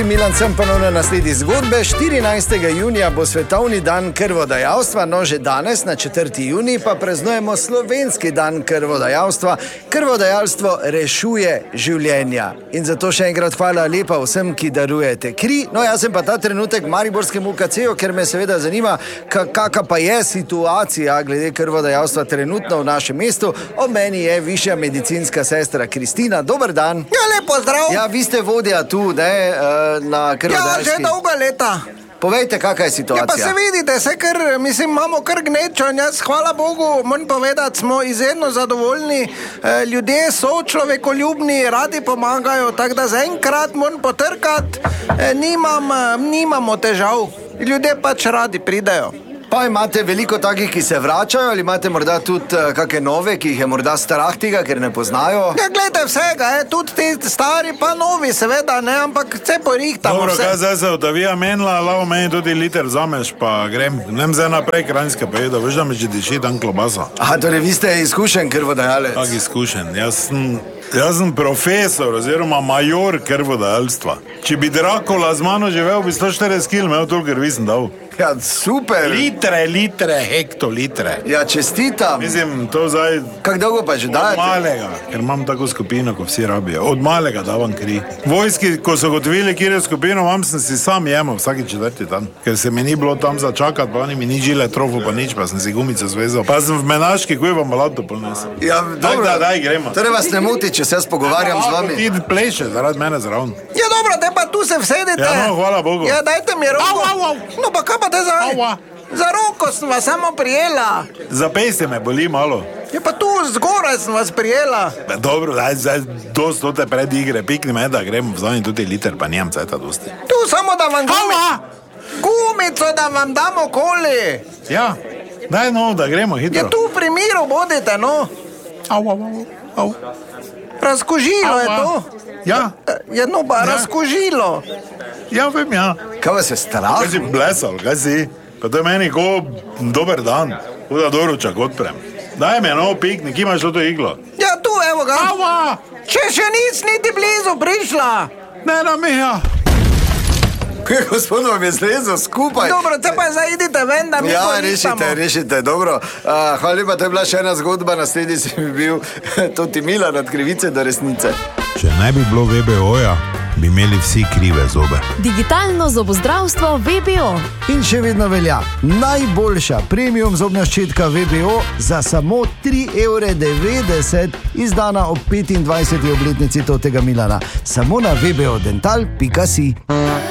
Milan sem ponovno nasledi zgodbe. 14. junija bo svetovni dan krvodajalstva, no že danes na 4. junij pa praznujemo slovenski dan krvodajalstva. Krvodajalstvo rešuje življenja in zato še enkrat hvala lepa vsem, ki darujete kri. No, jaz sem pa ta trenutek v mariborskemu UKC-ju, ker me seveda zanima, kakva pa je situacija glede krvodajalstva trenutno v našem mestu. Ob meni je višja medicinska sestra Kristina. Dober dan. Ja, lepo zdrav. Ja, vi ste vodja tu, ne? Na krvodajalski. Ja, že dolga leta. Povejte, kakva je situacija. Ja, pa se vidite, imamo kar gnečo in jaz, hvala Bogu, moram povedati, smo izredno zadovoljni. Ljudje so človekoljubni, radi pomagajo, tako da zaenkrat moram potrkati, nimamo težav. Ljudje pač radi pridejo. Pa imate veliko takih, ki se vračajo, ali imate morda tudi kakšne nove, ki jih je morda strah tega, ker ne poznajo? Ja, gledajte vsega, tudi ti stari pa novi, seveda, ne, ampak vse porihtamo. Dobro, kaj zdaj se odavija menila, lavo meni tudi liter vzameš, pa grem zdaj naprej Kranjske pojedo, veš, da me že diši dan klobasa. Aha, torej vi ste izkušen krvodajalec. Tak izkušen, jaz sem profesor oziroma major krvodajalstva. Če bi Dracula z mano živel, bi 140 kg imel toliko krvi sem dal. Ja, super. Litre, hektolitre. Ja, čestitam. Mislim, to zdaj... Kak dolgo pa že dajete? Od malega, ker imam tako skupino, ko vsi rabijo. Od malega davam kri. Vojski, ko so gotovili, kjer je skupino, vam sem si sam jemal vsaki 4. dan. Ker se mi ni bilo tam začakati, pa oni mi ni žile trofo, pa nič, pa sem si gumico zvezal. Pa sem v menaški, ko je vam malato polnesel. Ja, dobro. Daj, gremo. Torej vas ne muti, če se jaz pogovarjam z vami. Ti pleše, zaradi mene zraven. Ja, dobro, te pa tu se vsedite. Ja, no, hvala Bogu. Ja, dajte mi roko. Au. No, pa kaj pa te za roko sem vas samo prijela. Za pejste me boli malo. Ja, pa tu zgoraj sem vas prijela. Dobro, zdaj dosti tote pred igre, pikni me, da gremo vzami tudi liter, pa nijem cajta dosti. Tu samo da vam gumico, da vam damo okoli. Ja, daj no, da gremo hitro. Ja, tu pri miru bodite, no. Au. Razkožilo je to. Ja. Ja, no, pa razkožilo. Ja, vem, ja. Kaj vas je strah? Kaj si blesal, kaj si? Pa to je meni ko dober dan. Huda doručak odprem. Daj me nov piknik, imaš to iglo? Ja, tu, evo ga. Ava! Če še nic niti blizu prišla. Ne, Miha. Kaj, gospod, vam je zlezel skupaj? Dobro, te pa zaidite ven, da mi porihtamo. Ja, rešite, dobro. Hvala lepa, to je bila še ena zgodba, naslednji si mi bil Toti Milan od krivice do resnice. Če ne bi bilo VBO-ja, bi imeli vsi krive zobe. Digitalno zobozdravstvo VBO. In še vedno velja najboljša premium zobna ščetka VBO za samo 3,90 €, izdana ob 25. obletnici Totega Milana. Samo na vbodental.si.